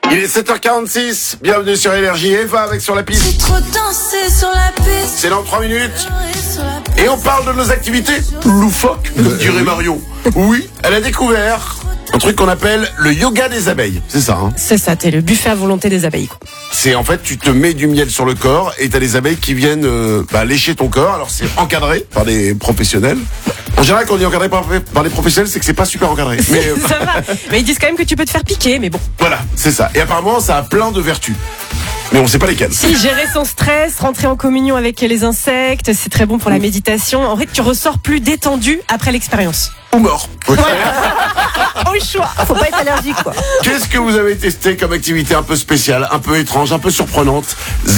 Il est 7h46, bienvenue sur Énergie. Eva avec Sur la piste. J'ai trop dansé sur la piste. C'est dans 3 minutes. Et on parle de nos activités loufoques, dirait Marion. Oui, elle a découvert un truc qu'on appelle le yoga des abeilles. C'est ça, hein? C'est ça, t'es le buffet à volonté des abeilles, quoi. C'est en fait, tu te mets du miel sur le corps et t'as des abeilles qui viennent lécher ton corps. Alors c'est encadré par des professionnels. En général, quand on dit encadré par des professionnels, c'est que c'est pas super encadré. Mais Ça va. Mais ils disent quand même que tu peux te faire piquer, mais bon. voilà, c'est ça. Et apparemment, ça a plein de vertus. Mais on sait pas lesquelles. Si, gérer son stress, rentrer en communion avec les insectes, c'est très bon pour la méditation. En fait, tu ressors plus détendu après l'expérience. Ou mort. Ouais. Au choix. Faut pas être allergique, quoi. Qu'est-ce que vous avez testé comme activité un peu spéciale, un peu étrange, un peu surprenante?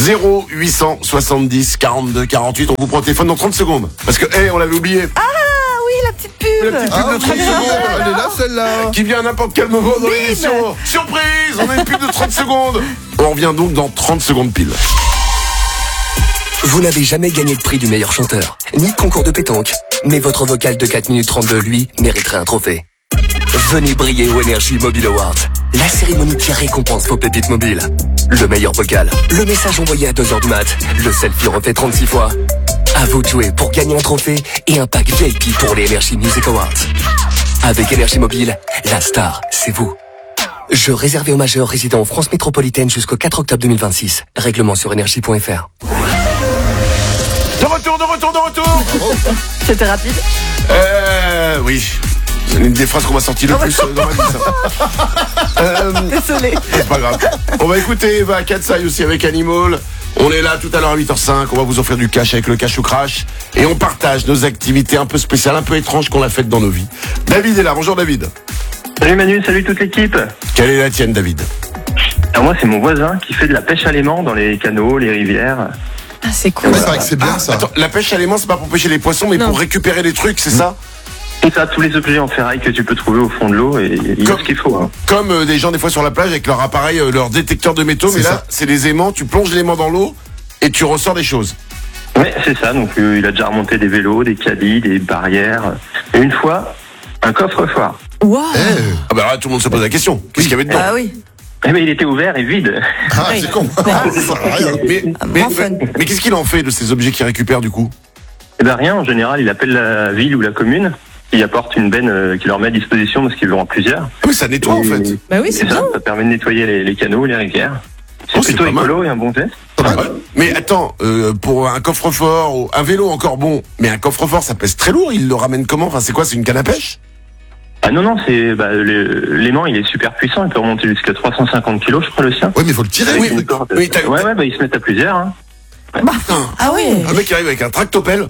0870 42 48. On vous prend au téléphone dans 30 secondes. Parce que, on l'avait oublié. Ah oui, la petite pub. La petite pub de 30 secondes. Elle est là, celle-là. Qui vient à n'importe quel moment dans l'émission. Surprise, on a une pub de 30 secondes. On revient donc dans 30 secondes pile. Vous n'avez jamais gagné le prix du meilleur chanteur, ni de concours de pétanque, mais votre vocal de 4 minutes 32, lui, mériterait un trophée. Venez briller au Energy Mobile Awards, la cérémonie qui récompense vos pépites mobiles. Le meilleur vocal, le message envoyé à 2h du mat, le selfie refait 36 fois. À vous de jouer pour gagner un trophée et un pack VIP pour les Energy Music Awards. Avec Energy Mobile, la star, c'est vous. Jeu réservé aux majeurs résidant en France métropolitaine jusqu'au 4 octobre 2026. Règlement sur energy.fr. De retour. C'était rapide. Oui. C'est l'une des phrases qu'on m'a sorti le plus dans ma vie, ça. Désolé. C'est pas grave. On va écouter Eva Katsai aussi avec Animal. On est là tout à l'heure à 8h05. On va vous offrir du cash avec le cash ou crash. Et on partage nos activités un peu spéciales, un peu étranges qu'on a faites dans nos vies. David est là. Bonjour David. Salut Manu, salut toute l'équipe. Quelle est la tienne, David? Alors moi c'est mon voisin qui fait de la pêche à l'aimant dans les canaux, les rivières. Ah, c'est cool. Ouais, c'est vrai que c'est bien ça. Attends, la pêche à l'aimant, c'est pas pour pêcher les poissons, mais Non. pour récupérer des trucs, c'est ça? Tout ça, tous les objets en ferraille que tu peux trouver au fond de l'eau et il y a ce qu'il faut. Hein. Comme des gens des fois sur la plage avec leur appareil, leur détecteur de métaux, mais C'est là, ça. c'est des aimants, tu plonges l'aimant dans l'eau et tu ressors des choses. Ouais, c'est ça. Donc il a déjà remonté des vélos, des caddies, des barrières. Et une fois, un coffre-fort. Waouh. Ah bah là, tout le monde se pose la question. Qu'est-ce qu'il y avait dedans? Ah oui. Eh ben il était ouvert et vide. Ah, Oui. c'est con. Ça sert à rien. Mais, Bon fun. mais qu'est-ce qu'il en fait de ces objets qu'il récupère du coup? Eh ben rien. En général, il appelle la ville ou la commune. Il apporte une benne qui leur met à disposition parce qu'ils le rend plusieurs. Ah mais ça nettoie en fait. Bah oui, c'est Et ça, bien. ça permet de nettoyer les canaux, les rivières. C'est Oh, c'est plutôt pas mal. écolo et un bon geste. Ouais. Mais attends, pour un coffre-fort, ou un vélo encore bon, mais un coffre-fort ça pèse très lourd, il le ramène comment? Enfin c'est quoi, c'est une canne à pêche? Ah non, c'est l'aimant, il est super puissant, il peut remonter jusqu'à 350 kilos, je crois, le sien. Oui, mais il faut le tirer. Oui, Avec une corde. oui, t'as- Ouais, ils se mettent à plusieurs. Hein. Ah oui. Un mec qui arrive avec un tractopelle.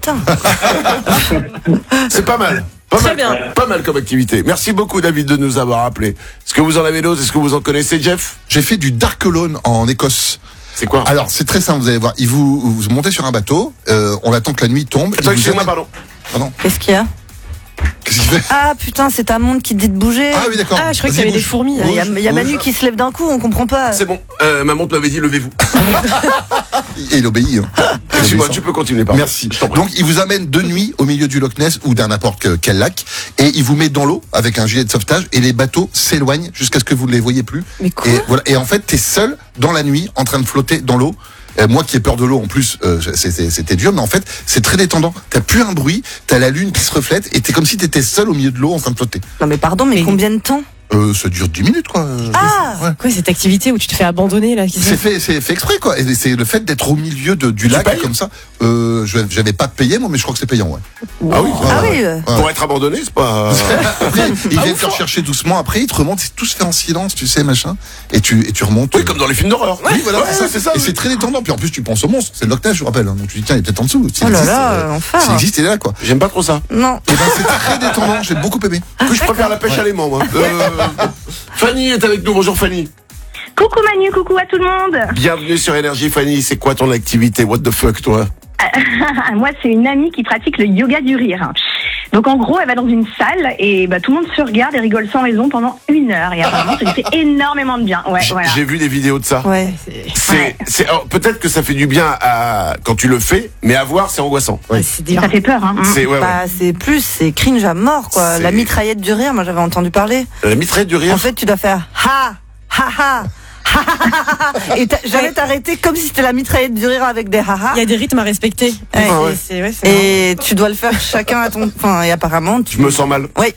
C'est pas mal. Très bien. Pas mal comme activité. Merci beaucoup David de nous avoir appelé. Est-ce que vous en avez d'autres? Est-ce que vous en connaissez, Jeff? J'ai fait du Dark Alone en Écosse. C'est quoi? Alors, c'est très simple, vous allez voir. Vous montez sur un bateau, on attend que la nuit tombe. Attends, il vous excusez-moi, amène- pardon. Pardon. Qu'est-ce qu'il y a? Qu'est-ce qu'il fait? Ah putain, c'est ta montre qui te dit de bouger. Ah oui, d'accord. Ah, je croyais qu'il y Vas-y, avait des bouge. fourmis. Il y a, Bouge, Manu bouge. qui se lève d'un coup, on comprend pas. C'est bon. Ma montre m'avait dit levez-vous. Et il obéit. Hein. Excuse-moi, tu peux continuer, pardon. Merci. Je t'en prie. Donc, il vous amène de nuit au milieu du Loch Ness ou d'un n'importe quel lac et il vous met dans l'eau avec un gilet de sauvetage et les bateaux s'éloignent jusqu'à ce que vous ne les voyez plus. Mais quoi? Et voilà. Et en fait, t'es seul dans la nuit en train de flotter dans l'eau. Moi qui ai peur de l'eau en plus, c'était dur, mais en fait, c'est très détendant. T'as plus un bruit, t'as la lune qui se reflète et t'es comme si t'étais seul au milieu de l'eau en train de flotter. Non mais pardon, mais Mais- combien de temps? Ça dure 10 minutes, quoi. Ah Ouais. Quoi, cette activité où tu te fais abandonner là? C'est fait exprès, quoi. Et c'est le fait d'être au milieu du lac payes comme ça. J'avais pas payé, moi, mais je crois que c'est payant, ouais. Ah oui. Ah oui. Pour être abandonné, c'est pas. Après, il vient te rechercher doucement. Après, il te remonte. Tout se fait en silence, tu sais, machin. Et tu remontes. Oui, comme dans les films d'horreur. Oui, voilà, Ouais, c'est ça. c'est ça. Et c'est très détendant. Puis en plus, tu penses au monstre. C'est le Loch Ness, je vous rappelle. hein. Donc tu dis, tiens, il est peut-être en dessous. S'il Oh là existe, là, enfer. S'il existe, il est là, quoi. J'aime pas trop ça. Non. Et ben, c'est très détendant. J'ai beaucoup aimé. Que je préfère la pêche à l'aimant, moi. Fanny est avec nous. Bonjour Fanny. Coucou Manu, coucou à tout le monde. Bienvenue sur Énergie, Fanny. C'est quoi ton activité? What the fuck, toi? Moi, c'est une amie qui pratique le yoga du rire. Donc en gros, elle va dans une salle et tout le monde se regarde et rigole sans raison pendant 1 heure. Et apparemment, ça lui fait énormément de bien. Ouais, voilà. J'ai vu des vidéos de ça. Ouais. Alors, peut-être que ça fait du bien quand tu le fais, mais à voir, c'est angoissant. C'est Ça fait peur, hein. C'est cringe à mort, quoi. C'est- La mitraillette du rire, moi j'avais entendu parler. La mitraillette du rire. En fait, tu dois faire ha, ha, ha, Et jamais t'arrêter comme si c'était la mitraillette du rire avec des haha. Il y a des rythmes à respecter. Ouais. C'est marrant. Et tu dois le faire chacun à ton. Enfin, et apparemment, tu. Je me sens mal. Oui.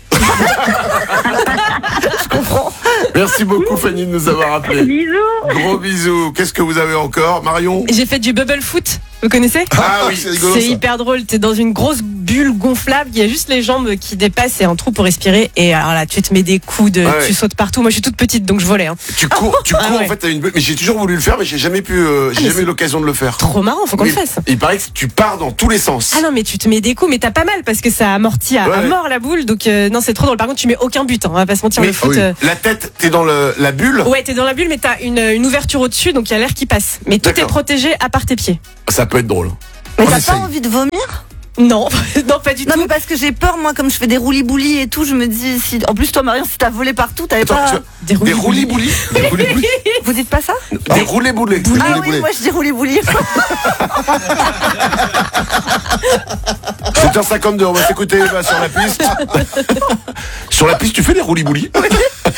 Je comprends. Merci beaucoup Fanny de nous avoir appelé. Bisous. Gros bisous. Qu'est-ce que vous avez encore, Marion? J'ai fait du bubble foot. Vous connaissez? Ah oui, c'est rigolo. C'est Ça. hyper drôle. T'es dans une grosse bulle gonflable. Il y a juste les jambes qui dépassent et un trou pour respirer. Et alors là, tu te mets des coups de, Ouais. tu sautes partout. Moi, je suis toute petite, donc je volais. Hein. Tu cours Ah ouais. en fait, t'as une bulle. Mais j'ai toujours voulu le faire, mais j'ai jamais pu, j'ai jamais eu l'occasion de le faire. Trop marrant. Faut qu'on le Mais fasse. Il paraît que tu pars dans tous les sens. Ah non, mais tu te mets des coups, mais t'as pas mal parce que ça amortit à Ouais. mort la boule. Donc non, c'est trop drôle. Par contre, tu mets aucun but. Hein, on va pas se mentir. Mais Le foot. oui. La tête, t'es dans la bulle. Ouais, t'es dans la bulle, mais t'as une ouverture au-dessus, donc il y a l'air qui passe. Mais tout est D'accord. protégé à part tes pieds. Ça peut être drôle. Mais On t'as essaye. pas envie de vomir? Non, non, pas du Non, tout. mais parce que j'ai peur, moi, comme je fais des roulis-boulis et tout, je me dis, si. En plus, toi, Marion, si t'as volé partout, t'avais Attends, pas. des roulis-boulis. Des roulis-boulis. Vous dites pas ça? Des roulés-boulés. Ah oui, moi, je dis roulis-boulis. 7h52, on va s'écouter Eva sur la piste. Sur la piste, tu fais des roulis-boulis.